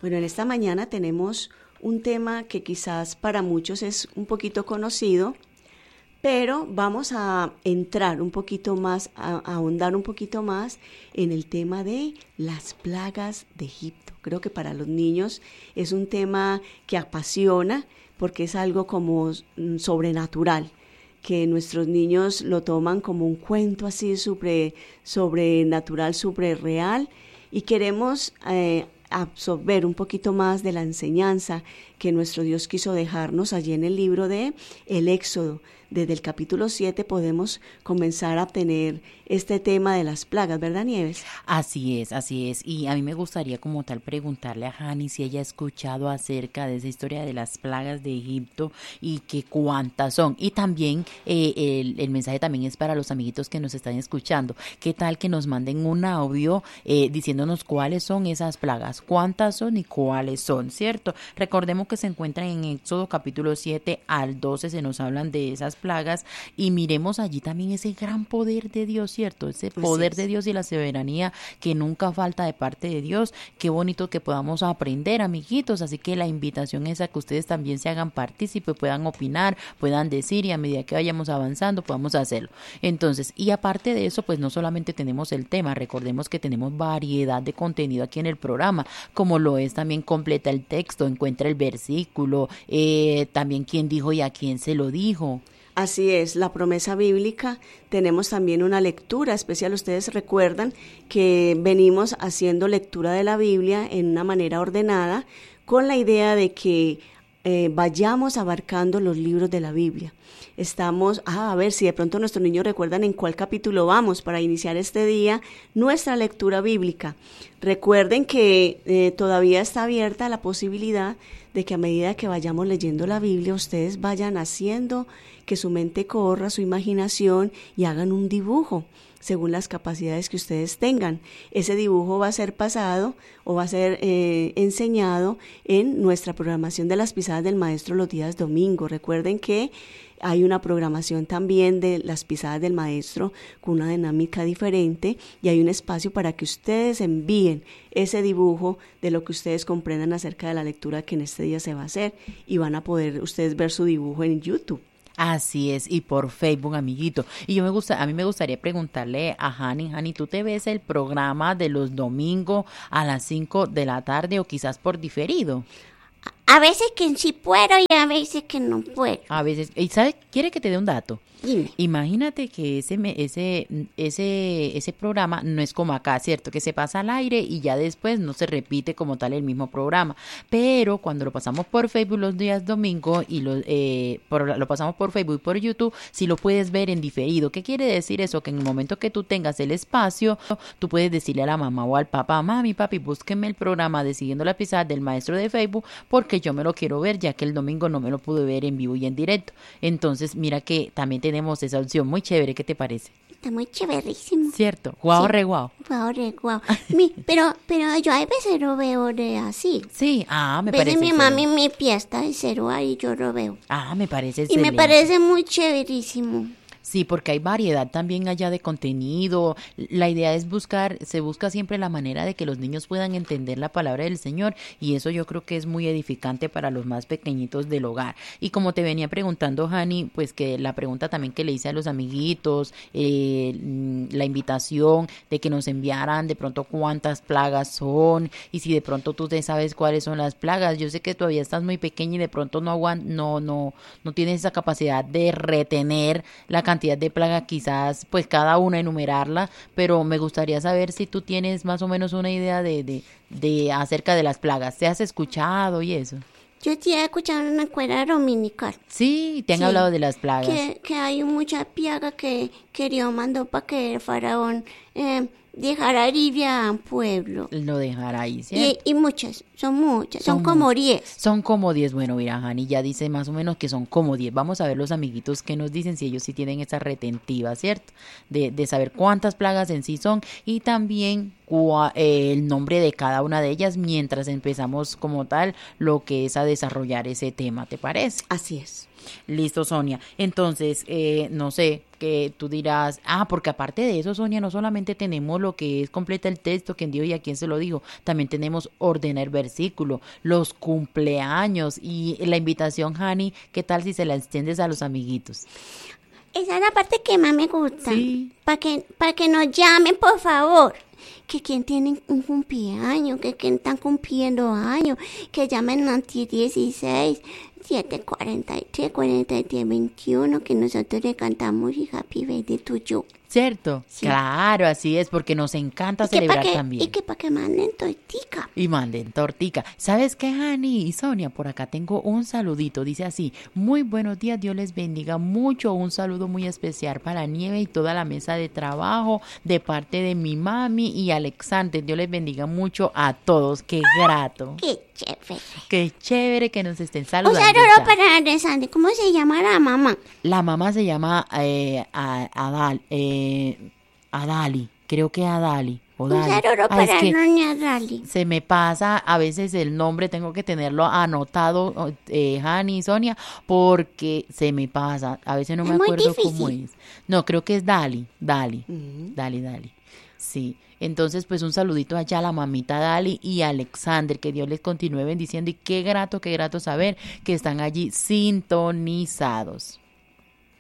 Bueno, en esta mañana tenemos un tema que quizás para muchos es un poquito conocido, pero vamos a entrar un poquito más, a ahondar un poquito más en el tema de las plagas de Egipto. Creo que para los niños es un tema que apasiona porque es algo como sobrenatural, que nuestros niños lo toman como un cuento así sobrenatural, súper real, y queremos absorber un poquito más de la enseñanza que nuestro Dios quiso dejarnos allí en el libro de el Éxodo. Desde el capítulo 7 podemos comenzar a tener este tema de las plagas, ¿verdad, Nieves? Así es, así es. Y a mí me gustaría como tal preguntarle a Hani si ella ha escuchado acerca de esa historia de las plagas de Egipto y que cuántas son. Y también el mensaje también es para los amiguitos que nos están escuchando. ¿Qué tal que nos manden un audio diciéndonos cuáles son esas plagas, cuántas son y cuáles son, ¿cierto? Recordemos que se encuentran en Éxodo capítulo 7 al 12, se nos hablan de esas plagas y miremos allí también ese gran poder de Dios, ¿cierto? Ese poder de Dios y la soberanía que nunca falta de parte de Dios. Qué bonito que podamos aprender, amiguitos, así que la invitación es a que ustedes también se hagan partícipes, puedan opinar, puedan decir y a medida que vayamos avanzando podamos hacerlo. Entonces, y aparte de eso, pues no solamente tenemos el tema, recordemos que tenemos variedad de contenido aquí en el programa, como lo es también completa el texto, encuentra el versículo, también quién dijo y a quién se lo dijo. Así es, la promesa bíblica, tenemos también una lectura especial. Ustedes recuerdan que venimos haciendo lectura de la Biblia en una manera ordenada con la idea de que vayamos abarcando los libros de la Biblia. Estamos, a ver si de pronto nuestros niños recuerdan en cuál capítulo vamos para iniciar este día nuestra lectura bíblica. Recuerden que todavía está abierta la posibilidad de que a medida que vayamos leyendo la Biblia, ustedes vayan haciendo que su mente corra, su imaginación y hagan un dibujo según las capacidades que ustedes tengan. Ese dibujo va a ser pasado o va a ser enseñado en nuestra programación de las pisadas del maestro los días domingos. Recuerden que hay una programación también de las pisadas del maestro con una dinámica diferente y hay un espacio para que ustedes envíen ese dibujo de lo que ustedes comprendan acerca de la lectura que en este día se va a hacer y van a poder ustedes ver su dibujo en YouTube. Así es, y por Facebook, amiguito. Y a mí me gustaría preguntarle a Hani, ¿tú te ves el programa de los domingos a las 5 de la tarde o quizás por diferido? A veces que sí puedo y a veces que no puedo. A veces, ¿y sabes? ¿Quiere que te dé un dato? Dime. Imagínate que ese programa no es como acá, ¿cierto? Que se pasa al aire y ya después no se repite como tal el mismo programa. Pero cuando lo pasamos por Facebook los días domingo y lo pasamos por Facebook y por YouTube, sí lo puedes ver en diferido. ¿Qué quiere decir eso? Que en el momento que tú tengas el espacio, tú puedes decirle a la mamá o al papá, mami, papi, búsquenme el programa de Siguiendo la Pisada del maestro de Facebook porque yo me lo quiero ver, ya que el domingo no me lo pude ver en vivo y en directo. Entonces, mira que también tenemos esa opción. Muy chévere, ¿qué te parece? Está muy chéverísimo. ¿Cierto? Guau, sí. Re guau. Guau, re guau. Pero yo a veces lo veo de así. Sí, me parece. Mi mami me piesta de cero ahí yo lo veo. Me parece Y excelente. me parece muy chéverísimo. Sí, porque hay variedad también allá de contenido. La idea es se busca siempre la manera de que los niños puedan entender la palabra del Señor y eso yo creo que es muy edificante para los más pequeñitos del hogar. Y como te venía preguntando, Hani, pues que la pregunta también que le hice a los amiguitos, la invitación de que nos enviaran de pronto cuántas plagas son y si de pronto tú te sabes cuáles son las plagas. Yo sé que todavía estás muy pequeña y de pronto no tienes esa capacidad de retener la cantidad de plaga, quizás pues cada una enumerarla, pero me gustaría saber si tú tienes más o menos una idea de acerca de las plagas. ¿Te has escuchado y eso? Yo sí he escuchado en una escuela dominical. Sí, te han hablado de las plagas. Que hay mucha plaga que Dios mandó para que el faraón dejara ir a un pueblo. Lo dejará ahí, ¿cierto? Y muchas, son como 10. Son como 10, bueno, mira, Hani ya dice más o menos que son como 10. Vamos a ver los amiguitos que nos dicen si ellos sí tienen esa retentiva, ¿cierto? De saber cuántas plagas en sí son y también el nombre de cada una de ellas mientras empezamos como tal lo que es a desarrollar ese tema, ¿te parece? Así es. Listo, Sonia. Entonces, no sé, que tú dirás, porque aparte de eso, Sonia, no solamente tenemos lo que es completa el texto, quién dio y a quién se lo dijo, también tenemos ordenar versículo, los cumpleaños y la invitación, Hani, ¿qué tal si se la extiendes a los amiguitos? Esa es la parte que más me gusta. Sí. Para que nos llamen, por favor. Que quien tiene un cumpleaños, que quien están cumpliendo años, que llamen al 16 743 43 21, que nosotros le cantamos y Happy Birthday to you. ¿Cierto? Sí. Claro, así es, porque nos encanta celebrar también. Y que para que manden tortica. Y manden tortica. ¿Sabes qué, Hani y Sonia? Por acá tengo un saludito. Dice así: muy buenos días, Dios les bendiga mucho. Un saludo muy especial para Nieve y toda la mesa de trabajo de parte de mi mami y Alexander. Dios les bendiga mucho a todos. Qué grato. Qué chévere. Qué chévere que nos estén Un saludando. saludo para Alexander. ¿Cómo se llama la mamá? La mamá se llama Adali. Creo que Adali. Un saludo para doña Dali. Se me pasa a veces el nombre, tengo que tenerlo anotado, Hani y Sonia, porque se me pasa. A veces no me acuerdo cómo es. No, creo que es Dali. Dali. Sí. Entonces, pues un saludito allá a la mamita Dali y a Alexander, que Dios les continúe bendiciendo y qué grato saber que están allí sintonizados.